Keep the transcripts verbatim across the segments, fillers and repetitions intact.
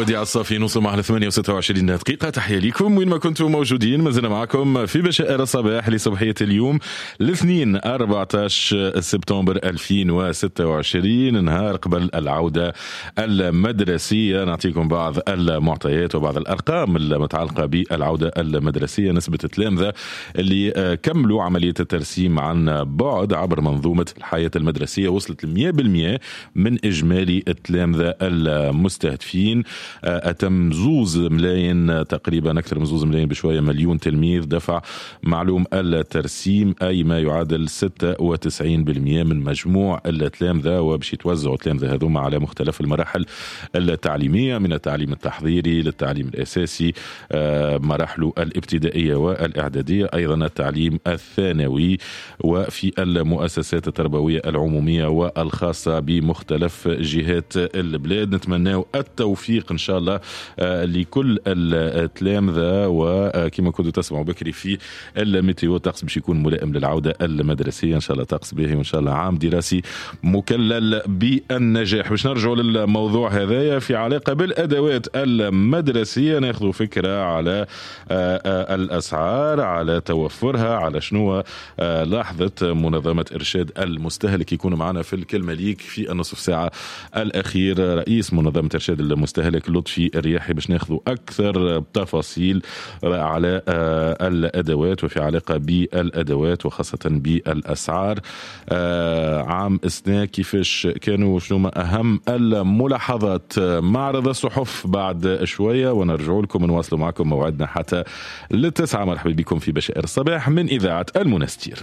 وديع الصافي نوصل مع ثمانية وستة وعشرين دقيقة. تحية لكم وين ما كنتم موجودين، ما زلنا معكم في بشائر الصباح لصباحية اليوم الاثنين أربعة عشر سبتمبر ألفين وستة وعشرين، نهار قبل العودة المدرسية. نعطيكم بعض المعطيات وبعض الأرقام المتعلقة بالعودة المدرسية. نسبة التلامذة اللي كملوا عملية الترسيم عن بعد عبر منظومة الحياة المدرسية وصلت ل مئة بالمئة من إجمالي التلامذة المستهدفين. أتم زوز ملايين تقريبا، أكثر من زوز ملايين بشوية، مليون تلميذ دفع معلوم الترسيم، أي ما يعادل ستة وتسعين بالمئة من مجموع التلامذة. وبش يتوزعوا التلامذة هذوما على مختلف المراحل التعليمية، من التعليم التحضيري للتعليم الأساسي، مراحله الابتدائية والإعدادية، أيضا التعليم الثانوي، وفي المؤسسات التربوية العمومية والخاصة بمختلف جهات البلاد. نتمنى التوفيق إن شاء الله لكل التلامذة. وكما كنتوا تسمعوا بكري في الميتيو، طقس باش يكون ملائم للعودة المدرسية إن شاء الله، طقس باهي وإن شاء الله عام دراسي مكلل بالنجاح. باش نرجعوا للموضوع هذايا في علاقة بالأدوات المدرسية، ناخذوا فكرة على الأسعار، على توفرها، على شنو لاحظت منظمة إرشاد المستهلك. يكون معنا في الكلمة ليك في النصف ساعة الأخير رئيس منظمة إرشاد المستهلك لطفي الرياحي، باش ناخذوا أكثر تفاصيل على الأدوات وفي علاقة بالأدوات وخاصة بالأسعار. عام إثناء كيفاش كانوا، شنو أهم الملاحظات. معرض الصحف بعد شوية ونرجع لكم نواصلوا معكم موعدنا حتى للتسعة. مرحبا بكم في بشائر الصباح من إذاعة المنستير.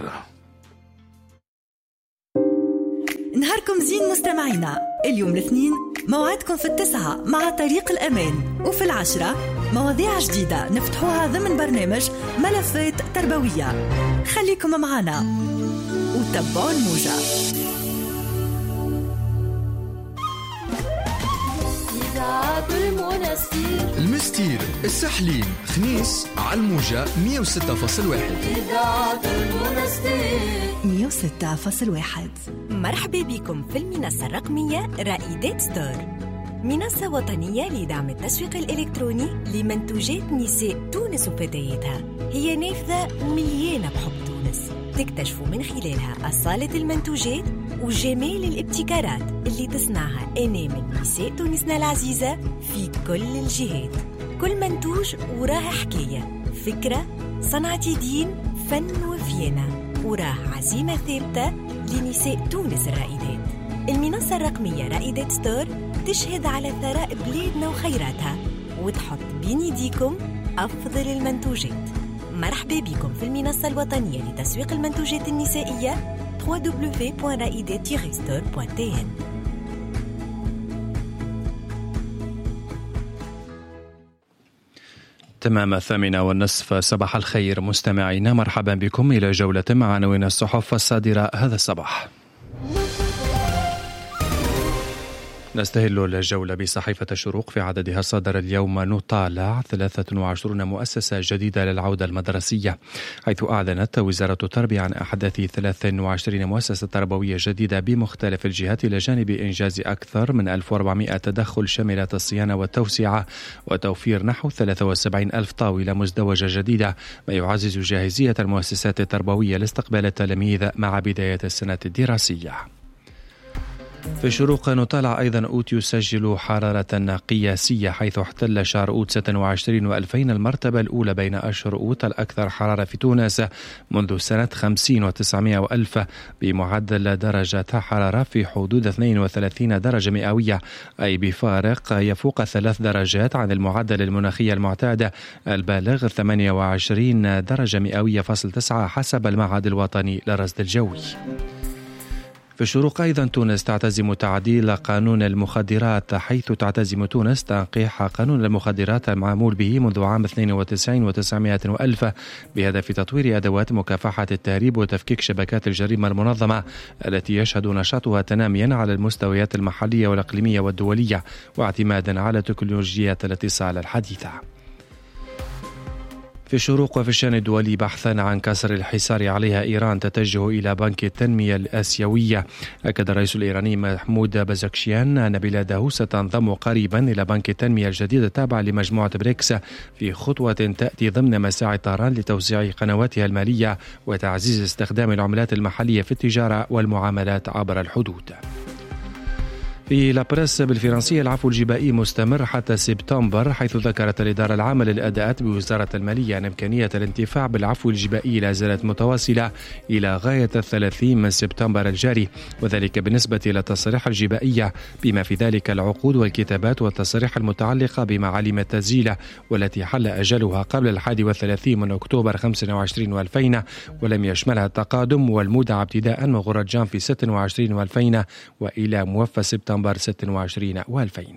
نهاركم زين مستمعينا. اليوم الاثنين موعدكم في التسعة مع طريق الأمان، وفي العشرة مواضيع جديدة نفتحوها ضمن برنامج ملفات تربوية. خليكم معنا وتابعوا الموجة. المستير السحلين خميس على الموجة مية وستة فاصل واحد. مية وستة فاصل واحد. مرحبا بكم في المنصة الرقمية رائدات ستور، منصة وطنية لدعم التسويق الإلكتروني لمنتوجات نساء تونس وفتياتها. هي نافذة مليانة بحب تونس، تكتشفوا من خلالها أصالة المنتوجات وجمال الابتكارات اللي تصنعها أنامل نساء تونسنا العزيزة في كل الجهات. كل منتوج وراه حكاية، فكرة، صنعة يدين، فن وفينة، وراه عزيمة ثابتة لنساء تونس الرائدات. المنصة الرقمية رائدات ستور تشهد على ثراء بلادنا وخيراتها، وتحط بين يديكم أفضل المنتوجات. مرحبا بكم في المنصة الوطنية لتسويق المنتوجات النسائية دبليو دبليو دبليو دوت رائدات ستور دوت تي إن. تمام الثامنة والنصف. صباح الخير مستمعينا، مرحبا بكم إلى جولة مع عناوين الصحف الصادرة هذا الصباح. نستهل الجولة بصحيفة الشروق، في عددها صدر اليوم نطالع ثلاثة وعشرين مؤسسة جديدة للعودة المدرسية، حيث أعلنت وزارة التربية عن أحداث ثلاثة وعشرين مؤسسة تربوية جديدة بمختلف الجهات، إلى جانب إنجاز أكثر من ألف وأربعمائة تدخل شملت الصيانة والتوسعة وتوفير نحو ثلاثة وسبعين ألف طاولة مزدوجة جديدة، ما يعزز جاهزية المؤسسات التربوية لاستقبال التلاميذ مع بداية السنة الدراسية. في الشروق نطالع أيضا أوت يسجل حرارة قياسية، حيث احتل شهر أوت ستة وعشرين وألفين المرتبة الأولى بين أشهر أوت الأكثر حرارة في تونس منذ سنة خمسين وتسعمائة وألف، بمعدل درجة حرارة في حدود اثنين وثلاثين درجة مئوية، أي بفارق يفوق ثلاث درجات عن المعدل المناخي المعتاد البالغ ثمانية وعشرين درجة مئوية فاصل تسعة حسب المعهد الوطني للرصد الجوي. في الشروق أيضا تونس تعتزم تعديل قانون المخدرات، حيث تعتزم تونس تنقيح قانون المخدرات المعمول به منذ عام اثنين وتسعين وتسعمائة وألف بهدف تطوير أدوات مكافحة التهريب وتفكيك شبكات الجريمة المنظمة التي يشهد نشاطها تناميا على المستويات المحلية والإقليمية والدولية، واعتمادا على تكنولوجيات الاتصال الحديثة. في الشروق وفي الشأن الدولي بحثا عن كسر الحصار عليها إيران تتجه إلى بنك التنمية الآسيوية. أكد الرئيس الإيراني محمود بزكشيان أن بلاده ستنضم قريبا إلى بنك التنمية الجديد التابع لمجموعة بريكس في خطوة تأتي ضمن مساعي طهران لتوسيع قنواتها المالية وتعزيز استخدام العملات المحلية في التجارة والمعاملات عبر الحدود. في لابريس بالفرنسية العفو الجبائي مستمر حتى سبتمبر، حيث ذكرت الإدارة العامة للأداءات بوزارة المالية أن إمكانية الانتفاع بالعفو الجبائي لا زالت متواصلة إلى غاية الثلاثين من سبتمبر الجاري، وذلك بالنسبة إلى التصاريح الجبائية بما في ذلك العقود والكتابات والتصاريح المتعلقة بمعالم التسجيل والتي حل أجلها قبل الحادي والثلاثين من أكتوبر خمسة وعشرين وألفين، ولم يشملها التقادم والمودع ابتداء من غرة جانفي ستة وعشرين وألفين وإلى موفى سبتمبر ستة وعشرين وألفين.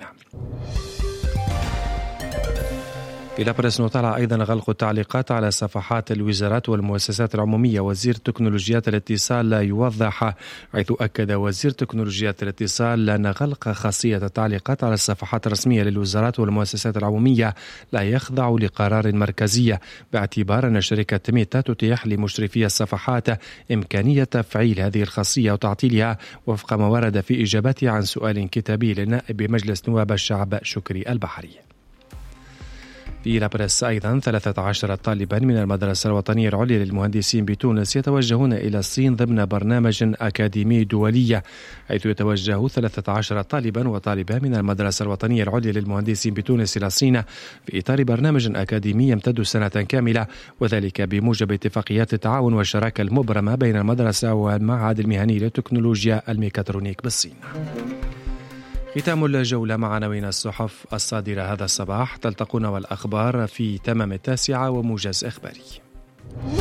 في لابريس نطلع أيضا غلق التعليقات على صفحات الوزارات والمؤسسات العمومية. وزير تكنولوجيات الاتصال يوضح، حيث أكد وزير تكنولوجيات الاتصال أن غلق خاصية التعليقات على الصفحات الرسمية للوزارات والمؤسسات العمومية لا يخضع لقرار مركزي، باعتبار أن شركة ميتا تتيح لمشرفي الصفحات إمكانية تفعيل هذه الخاصية وتعطيلها وفق ما ورد في إجابته عن سؤال كتابي لنائب مجلس نواب الشعب شكري البحري. في لابريس أيضا ثلاثة عشر طالبا من المدرسة الوطنية العليا للمهندسين بتونس يتوجهون إلى الصين ضمن برنامج أكاديمي دولي، حيث يتوجه ثلاثة عشر طالبا وطالبة من المدرسة الوطنية العليا للمهندسين بتونس إلى الصين في إطار برنامج أكاديمي يمتد سنة كاملة، وذلك بموجب اتفاقيات التعاون والشراكة المبرمة بين المدرسة والمعهد المهني للتكنولوجيا الميكاترونيك بالصين. ختام الجولة مع عناوين الصحف الصادرة هذا الصباح. تلتقون والأخبار في تمام التاسعة وموجز إخباري.